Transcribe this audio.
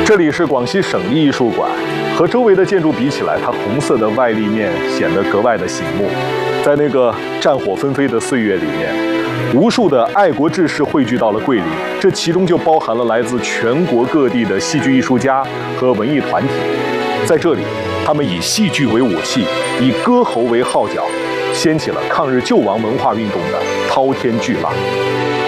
这里是广西省立艺术馆，和周围的建筑比起来，它红色的外立面显得格外的醒目。在那个战火纷飞的岁月里面，无数的爱国志士汇聚到了桂林，这其中就包含了来自全国各地的戏剧艺术家和文艺团体。在这里，他们以戏剧为武器，以歌喉为号角，掀起了抗日救亡文化运动的滔天巨浪。